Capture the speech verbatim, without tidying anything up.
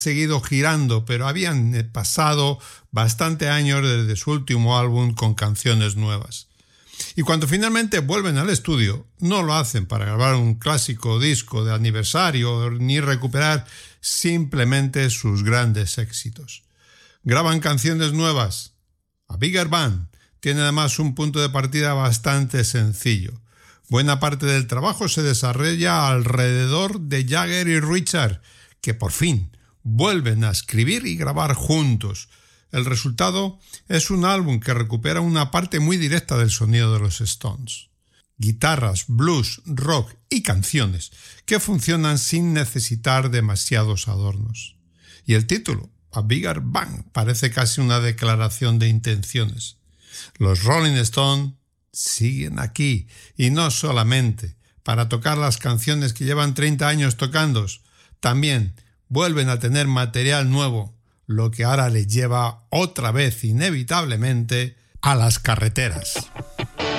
seguido girando, pero habían pasado bastante años desde su último álbum con canciones nuevas. Y cuando finalmente vuelven al estudio, no lo hacen para grabar un clásico disco de aniversario ni recuperar simplemente sus grandes éxitos. Graban canciones nuevas. A Bigger Bang tiene además un punto de partida bastante sencillo. Buena parte del trabajo se desarrolla alrededor de Jagger y Richard, que por fin vuelven a escribir y grabar juntos. El resultado es un álbum que recupera una parte muy directa del sonido de los Stones. Guitarras, blues, rock y canciones que funcionan sin necesitar demasiados adornos. Y el título, A Bigger Bang, parece casi una declaración de intenciones. Los Rolling Stones siguen aquí, y no solamente para tocar las canciones que llevan treinta años tocando, también vuelven a tener material nuevo, lo que ahora les lleva otra vez inevitablemente a las carreteras.